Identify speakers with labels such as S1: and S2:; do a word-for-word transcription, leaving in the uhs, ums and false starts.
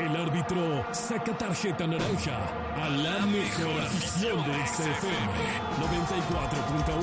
S1: El árbitro saca tarjeta naranja a la mejor afición de X F M noventa y cuatro punto